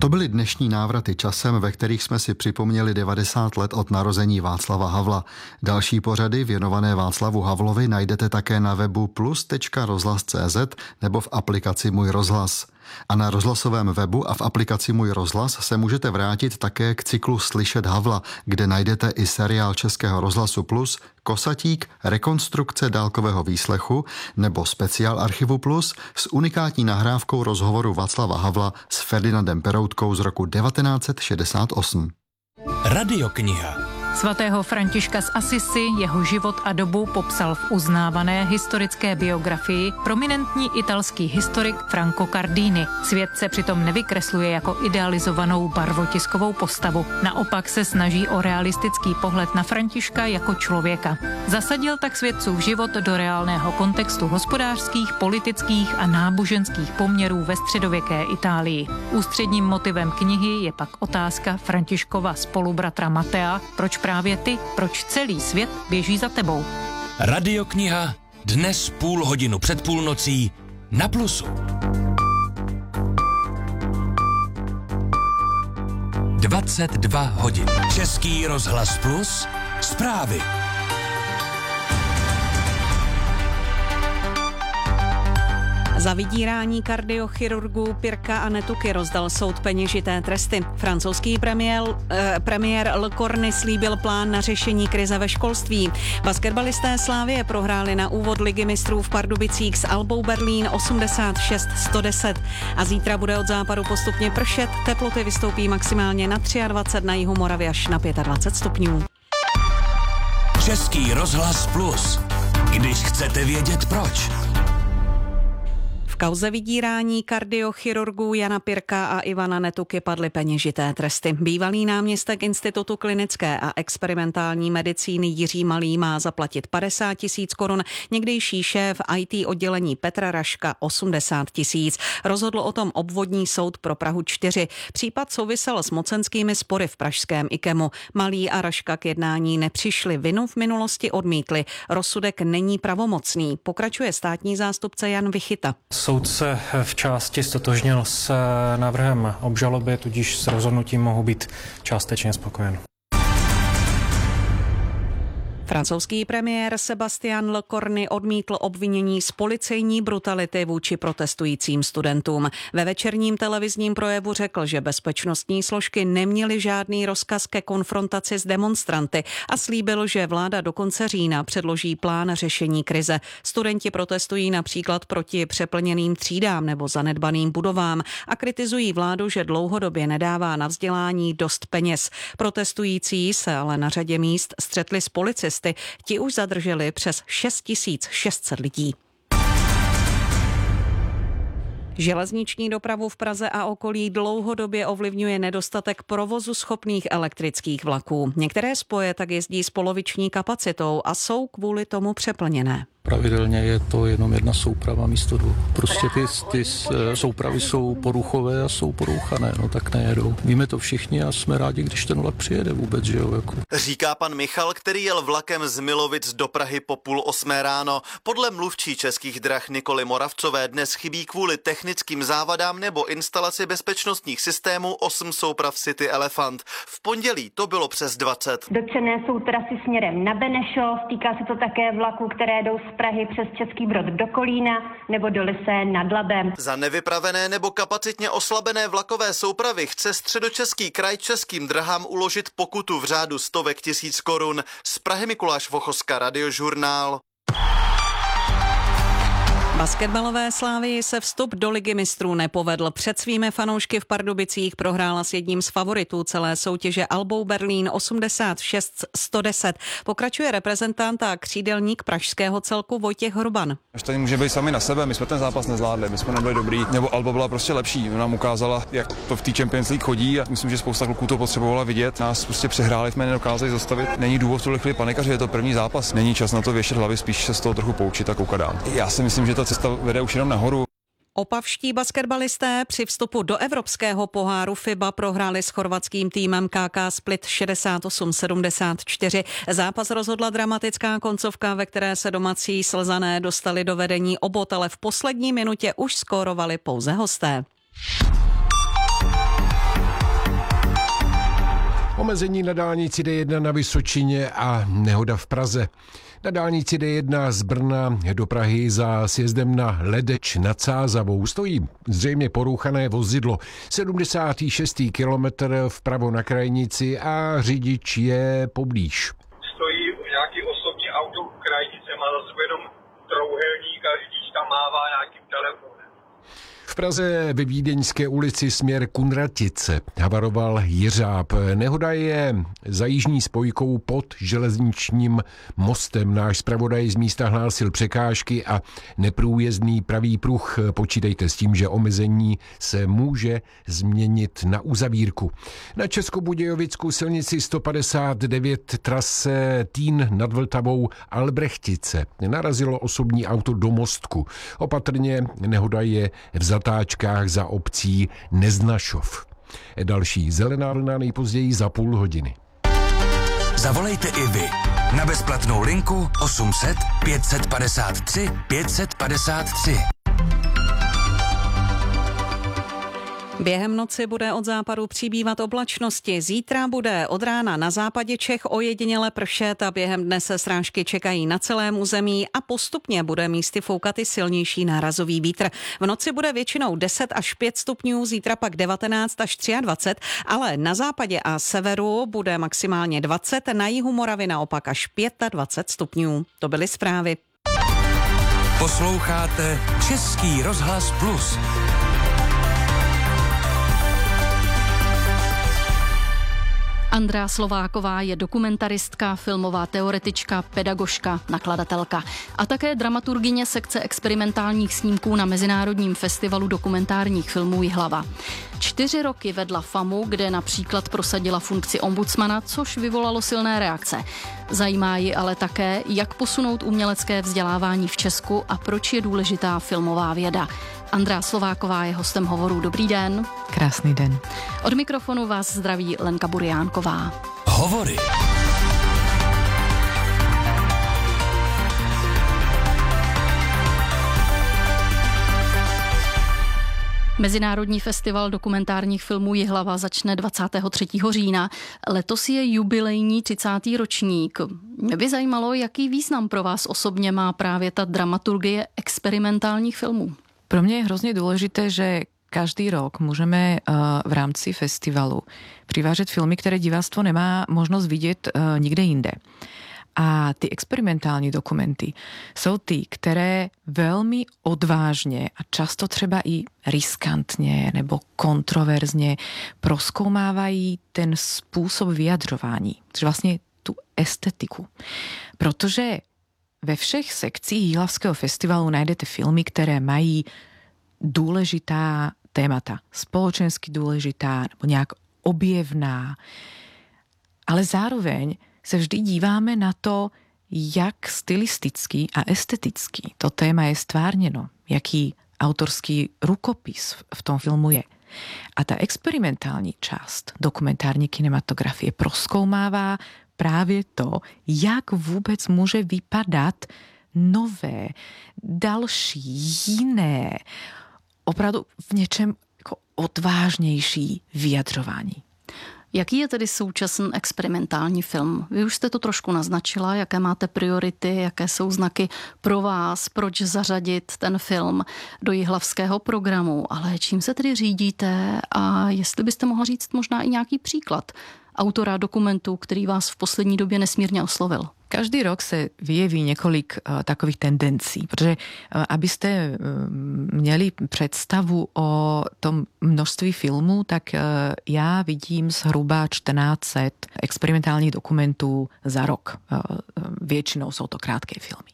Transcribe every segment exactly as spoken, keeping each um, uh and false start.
To byly dnešní návraty časem, ve kterých jsme si připomněli devadesát let od narození Václava Havla. Další pořady věnované Václavu Havlovi najdete také na webu plus tečka rozhlas tečka cé zet nebo v aplikaci Můj rozhlas. A na rozhlasovém webu a v aplikaci Můj rozhlas se můžete vrátit také k cyklu Slyšet Havla, kde najdete i seriál Českého rozhlasu Plus Kosatík, rekonstrukce dálkového výslechu nebo speciál Archivu Plus s unikátní nahrávkou rozhovoru Václava Havla s Ferdinandem Peroutkou z roku devatenáct set šedesát osm. Radiokniha. Svatého Františka z Assisi, jeho život a dobu popsal v uznávané historické biografii prominentní italský historik Franco Cardini. Svět se přitom nevykresluje jako idealizovanou barvotiskovou postavu. Naopak se snaží o realistický pohled na Františka jako člověka. Zasadil tak svědcův život do reálného kontextu hospodářských, politických a náboženských poměrů ve středověké Itálii. Ústředním motivem knihy je pak otázka Františkova spolubratra Matea, proč právě ty, proč celý svět běží za tebou. Radiokniha dnes půl hodinu před půlnocí na Plusu. dvacet dva hodin. Český rozhlas Plus. Zprávy. Za vydírání kardiochirurgů Pirka a Netuky rozdal soud peněžité tresty. Francouzský premiér, eh, premiér Le Cornu slíbil plán na řešení krize ve školství. Basketbalisté Slavie prohráli na úvod ligy mistrů v Pardubicích s Albou Berlín osmdesát šest sto deset. A zítra bude od západu postupně pršet, teploty vystoupí maximálně na dvacet tři, na jihu Moravy až na dvacet pět stupňů. Český rozhlas Plus. Když chcete vědět proč. V kauze vydírání kardiochirurgů Jana Pirka a Ivana Netuky padly peněžité tresty. Bývalý náměstek Institutu klinické a experimentální medicíny Jiří Malý má zaplatit padesát tisíc korun, někdejší šéf í té oddělení Petra Raška osmdesát tisíc. Rozhodl o tom obvodní soud pro Prahu čtyři. Případ souvisel s mocenskými spory v pražském IKEMu. Malý a Raška k jednání nepřišli, vinu v minulosti odmítli. Rozsudek není pravomocný, pokračuje státní zástupce Jan Vichyta. Soud se v části stotožnil s návrhem obžaloby, tudíž s rozhodnutím mohu být částečně spokojen. Francouzský premiér Sébastien Lecornu odmítl obvinění z policejní brutality vůči protestujícím studentům. Ve večerním televizním projevu řekl, že bezpečnostní složky neměly žádný rozkaz ke konfrontaci s demonstranty a slíbil, že vláda do konce října předloží plán řešení krize. Studenti protestují například proti přeplněným třídám nebo zanedbaným budovám a kritizují vládu, že dlouhodobě nedává na vzdělání dost peněz. Protestující se ale na řadě míst střetli s policisty. Ti už zadrželi přes šest tisíc šest set lidí. Železniční dopravu v Praze a okolí dlouhodobě ovlivňuje nedostatek provozu schopných elektrických vlaků. Některé spoje tak jezdí s poloviční kapacitou a jsou kvůli tomu přeplněné. Pravidelně je to jenom jedna souprava místo dvou. Prostě ty, ty soupravy jsou poruchové a jsou porouchané, no tak nejedou. Víme to všichni a jsme rádi, když ten vlak přijede vůbec, že jo. Jako. Říká pan Michal, který jel vlakem z Milovic do Prahy po půl osmé ráno. Podle mluvčí Českých drah Nikoly Moravcové dnes chybí kvůli technickým závadám nebo instalaci bezpečnostních systémů osm souprav City Elephant. V pondělí to bylo přes dvacet. Dotčené jsou trasy směrem na Benešov, týká se to také vlaků, které jdou z Prahy přes Český Brod do Kolína nebo do Lysé nad Labem. Za nevypravené nebo kapacitně oslabené vlakové soupravy chce Středočeský kraj Českým drahám uložit pokutu v řádu stovek tisíc korun. Z Prahy Mikuláš Vochoska, Radiožurnál. Basketbalové Slávii se vstup do ligy mistrů nepovedl. Před svými fanoušky v Pardubicích prohrála s jedním z favoritů celé soutěže Albou Berlín osmdesát šest sto deset. Pokračuje reprezentant a křídelník pražského celku Vojtěch Hruban. Až tady může být sami na sebe, my jsme ten zápas nezvládli, my jsme nebyli dobrý, nebo Alba byla prostě lepší. Nám ukázala, jak to v té Champions League chodí a myslím, že spousta kluků to potřebovala vidět. Nás prostě přehráli, jsme nedokázali zastavit. Není důvod v tuhle chvíli panikaři, je to první zápas. Není čas na to věšet hlavy, spíš se z toho trochu poučit a koukat dál. Já si myslím, že ta cesta vede už jenom nahoru. Opavští basketbalisté při vstupu do evropského poháru FIBA prohráli s chorvatským týmem K K Split šedesát osm sedmdesát čtyři. Zápas rozhodla dramatická koncovka, ve které se domácí Slzané dostali do vedení o bod, ale v poslední minutě už skórovali pouze hosté. Omezení na dálnici D jedna na Vysočině a nehoda v Praze. Na dálnici D jedna z Brna do Prahy za sjezdem na Ledeč nad Sázavou stojí zřejmě porouchané vozidlo. sedmdesátý šestý kilometr vpravo na krajnici a řidič je poblíž. Stojí nějaký osobní auto u krajnice, má za sebou jenom trouhelník a řidič tam mává nějakým telefonem. V Praze ve Vídeňské ulici směr Kunratice havaroval jeřáb. Nehoda je za jižní spojkou pod železničním mostem. Náš zpravodaj z místa hlásil překážky a neprůjezdný pravý pruh. Počítejte s tím, že omezení se může změnit na uzavírku. Na Českobudějovickou silnici sto padesát devět trase Týn nad Vltavou Albrechtice narazilo osobní auto do mostku. Opatrně, nehoda je v zatáčkách za obcí Neznašov. Další zelená vlna nejpozději za půl hodiny. Zavolejte i vy na bezplatnou linku osm set pět set padesát tři pět set padesát tři. Během noci bude od západu přibývat oblačnosti. Zítra bude od rána na západě Čech ojediněle pršet a během dne se srážky čekají na celém území a postupně bude místy foukat i silnější nárazový vítr. V noci bude většinou deset až pět stupňů, zítra pak devatenáct až dvacet tři, ale na západě a severu bude maximálně dvacet, na jihu Moravy naopak až dvacet pět stupňů. To byly zprávy. Posloucháte Český rozhlas Plus. Andrea Slováková je dokumentaristka, filmová teoretička, pedagožka, nakladatelka a také dramaturgyně sekce experimentálních snímků na Mezinárodním festivalu dokumentárních filmů Jihlava. Čtyři roky vedla FAMU, kde například prosadila funkci ombudsmana, což vyvolalo silné reakce. Zajímá ji ale také, jak posunout umělecké vzdělávání v Česku a proč je důležitá filmová věda. Andrea Slováková je hostem hovoru. Dobrý den. Krásný den. Od mikrofonu vás zdraví Lenka Buriánková. Hovory. Mezinárodní festival dokumentárních filmů Jihlava začne dvacátého třetího října. Letos je jubilejní třicátý ročník. Mě by zajímalo, jaký význam pro vás osobně má právě ta dramaturgie experimentálních filmů. Pro mňa je hrozne dôležité, že každý rok môžeme v rámci festivalu privážet filmy, ktoré diváctvo nemá možnosť vidieť nikde inde. A ty experimentální dokumenty jsou ty, které velmi odvážně a často třeba i riskantně nebo kontroverzně proskoumávají ten způsob vyjadřování, čiže vlastně tu estetiku. Protože ve všech sekcích Jihlavského festivalu najdete filmy, které mají důležitá témata, spoločensky důležitá nebo nějak objevná, ale zároveň se vždy díváme na to, jak stylisticky a esteticky to téma je stvárněno, jaký autorský rukopis v tom filmu je. A ta experimentální část dokumentární kinematografie prozkoumává právě to, jak vůbec může vypadat nové, další, jiné, opravdu v něčem jako odvážnější vyjadřování. Jaký je tedy současný experimentální film? Vy už jste to trošku naznačila, jaké máte priority, jaké jsou znaky pro vás, proč zařadit ten film do jihlavského programu, ale čím se tedy řídíte a jestli byste mohla říct možná i nějaký příklad autora dokumentu, který vás v poslední době nesmírně oslovil? Každý rok se vyjeví několik uh, takových tendencí, protože uh, abyste uh, měli představu o tom množství filmů, tak uh, já vidím zhruba čtrnáct set experimentálních dokumentů za rok. Uh, většinou jsou to krátké filmy.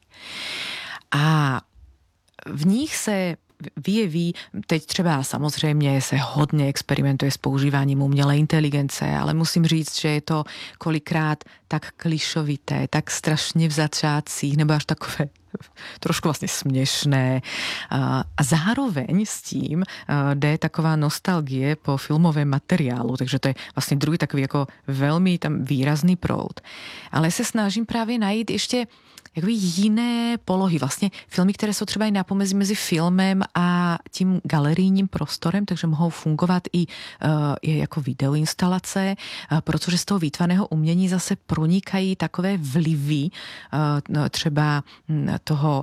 A v nich se vyjeví, teď třeba samozřejmě se hodně experimentuje s používáním umělé inteligence, ale musím říct, že je to kolikrát tak klišovité, tak strašně v začátcích, nebo až takové trošku vlastně směšné a zároveň s tím jde taková nostalgie po filmovém materiálu, takže to je vlastně druhý takový jako velmi tam výrazný proud. Ale se snažím právě najít ještě jakoby jiné polohy, vlastně filmy, které jsou třeba i na pomezí mezi filmem a tím galerijním prostorem, takže mohou fungovat i uh, jako videoinstalace, uh, protože z toho výtvarného umění zase pronikají takové vlivy uh, třeba toho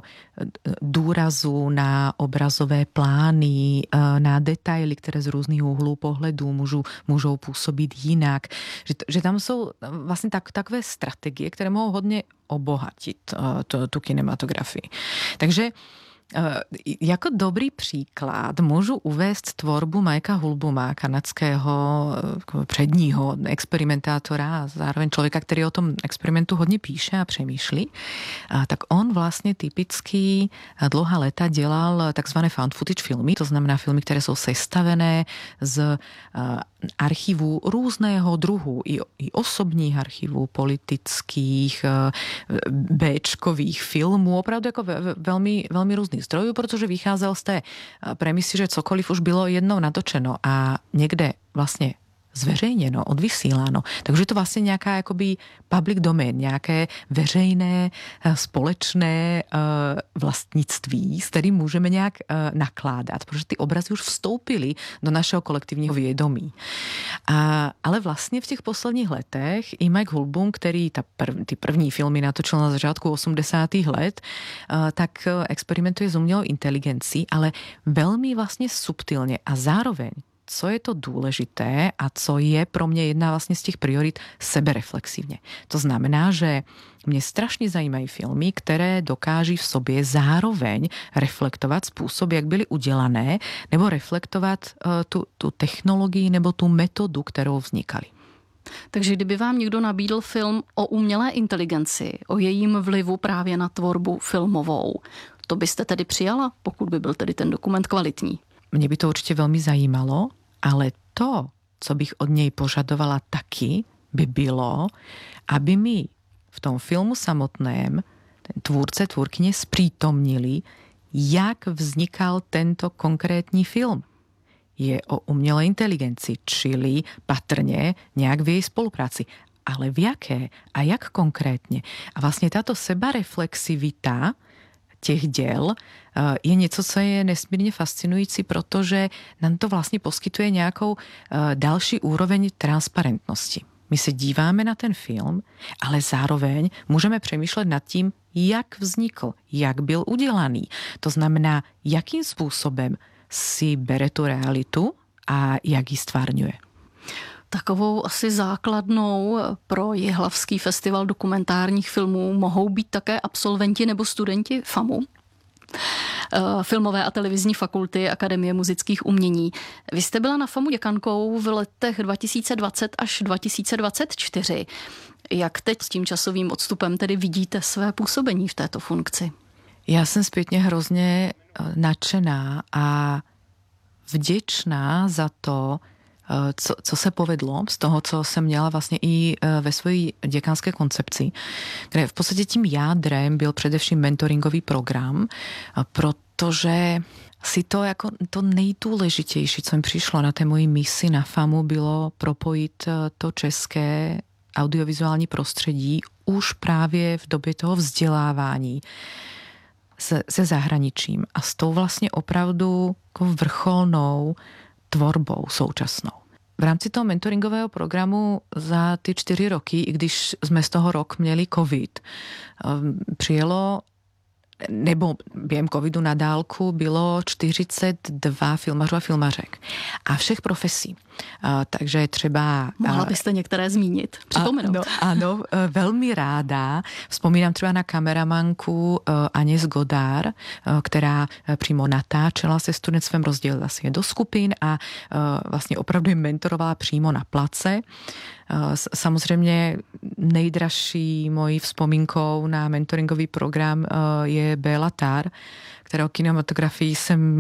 důrazu na obrazové plány, uh, na detaily, které z různých úhlů pohledu můžou, můžou působit jinak. Že, že tam jsou vlastně tak, takové strategie, které mohou hodně obohatit uh, tu kinematografii. Takže jako dobrý příklad můžu uvést tvorbu Mikea Hulbuma, kanadského předního experimentátora a zároveň člověka, který o tom experimentu hodně píše a přemýšlí. A tak on vlastně typicky dlouhá léta dělal takzvané found footage filmy, to znamená filmy, které jsou sestavené z archivů různého druhu, i, i osobních archivů, politických, béčkových filmů, opravdu jako ve, velmi, velmi různých zdrojů, protože vycházel z té premisy, že cokoliv už bylo jednou natočeno a někde vlastně zveřejněno, odvysíláno. Takže to vlastně nějaká jakoby public domain, nějaké veřejné, společné vlastnictví, s kterým můžeme nějak nakládat, protože ty obrazy už vstoupily do našeho kolektivního vědomí. A, ale vlastně v těch posledních letech i Mike Hulbum, který ta prv, ty první filmy natočil na začátku osmdesátých let, tak experimentuje s umělou inteligencí, ale velmi vlastně subtilně a zároveň co je to důležité a co je pro mě jedna vlastně z těch priorit sebereflexivně. To znamená, že mě strašně zajímají filmy, které dokáží v sobě zároveň reflektovat způsob, jak byly udělané, nebo reflektovat uh, tu, tu technologii nebo tu metodu, kterou vznikaly. Takže kdyby vám někdo nabídl film o umělé inteligenci, o jejím vlivu právě na tvorbu filmovou, to byste tedy přijala, pokud by byl tedy ten dokument kvalitní? Mě by to určitě velmi zajímalo, ale to, co bych od něj požadovala taky, by bylo, aby mi v tom filmu samotném ten tvůrce, tvůrkyně zpřítomnili, jak vznikal tento konkrétní film. Je o umělé inteligenci, čili patrně nějak v její spolupráci. Ale v jaké a jak konkrétně? A vlastně tato sebareflexivita těch děl je něco, co je nesmírně fascinující, protože nám to vlastně poskytuje nějakou další úroveň transparentnosti. My se díváme na ten film, ale zároveň můžeme přemýšlet nad tím, jak vznikl, jak byl udělaný. To znamená, jakým způsobem si bere tu realitu a jak ji stvárňuje. Takovou asi základnou pro Jihlavský festival dokumentárních filmů mohou být také absolventi nebo studenti FAMu, Filmové a televizní fakulty Akademie muzických umění. Vy jste byla na FAMu děkankou v letech dva tisíce dvacet až dva tisíce dvacet čtyři. Jak teď s tím časovým odstupem tedy vidíte své působení v této funkci? Já jsem zpětně hrozně nadšená a vděčná za to, Co, co se povedlo z toho, co jsem měla vlastně i ve své děkanské koncepci, kde v podstatě tím jádrem byl především mentoringový program, protože si to jako to nejdůležitější, co mi přišlo na té mojí misi na FAMu, bylo propojit to české audiovizuální prostředí už právě v době toho vzdělávání se, se zahraničím a s tou vlastně opravdu jako vrcholnou tvorbou současnou. V rámci toho mentoringového programu za ty čtyři roky, i když jsme z toho rok měli covid, přijelo, nebo během covidu na dálku bylo čtyřicet dva filmařů a filmařek a všech profesí. Takže třeba... Mohla byste některé zmínit, připomenout. Ano, ano, velmi ráda. Vzpomínám třeba na kameramanku Agnès Godard, která přímo natáčela se studentstvem, rozdělila si je do skupin a vlastně opravdu je mentorovala přímo na place. Samozřejmě nejdražší mojí vzpomínkou na mentoringový program je Béla Tar, kterého kinematografii jsem